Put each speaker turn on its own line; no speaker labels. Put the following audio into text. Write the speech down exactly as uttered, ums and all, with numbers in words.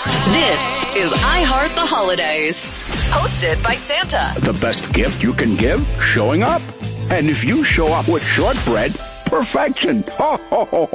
This is I Heart the Holidays, hosted by Santa.
The best gift you can give? Showing up. And if you show up with shortbread, perfection. Ho, ho, ho, ho.